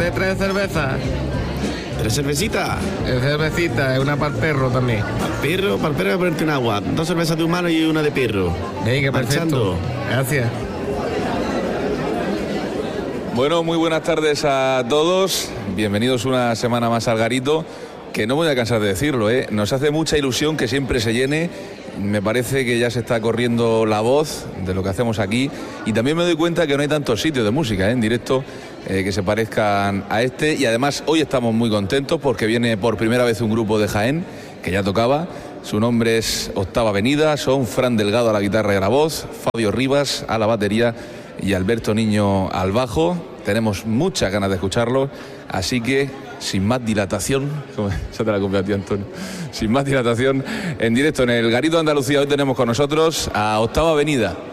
¿Usted trae cerveza? ¿Tres cervecitas? Cervecita, una para el perro también. Para el perro voy a ponerte un agua. 2 cervezas de humano y una de perro. Venga, perfecto. Gracias. Bueno, muy buenas tardes a todos. Bienvenidos una semana más al Garito, que no me voy a cansar de decirlo, nos hace mucha ilusión que siempre se llene. Me parece que ya se está corriendo la voz de lo que hacemos aquí, y también me doy cuenta que no hay tantos sitios de música en directo que se parezcan a este, y además hoy estamos muy contentos porque viene por primera vez un grupo de Jaén que ya tocaba. Su nombre es Octava Avenida, son Fran Delgado a la guitarra y a la voz, Fabio Rivas a la batería y Alberto Niño al bajo. Tenemos muchas ganas de escucharlo, así que sin más dilatación, ya te la cumple a ti, Antonio, sin más dilatación, en directo en el Garito de Andalucía hoy tenemos con nosotros a Octava Avenida.